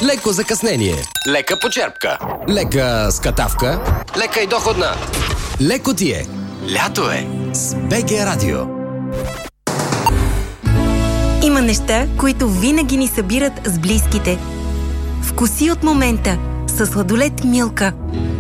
леко закъснение, лека почерпка, лека скатавка, лека и доходна. леко ти е. Лято е С БГ Радио. Има неща, които винаги ни събират с близките. Вкуси от момента с сладолед Милка.